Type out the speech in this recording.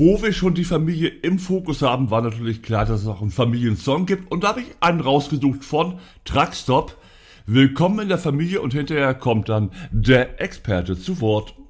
wo wir schon die Familie im Fokus haben, war natürlich klar, dass es auch einen Familiensong gibt. Und da habe ich einen rausgesucht von Truckstop. Willkommen in der Familie und hinterher kommt dann der Experte zu Wort.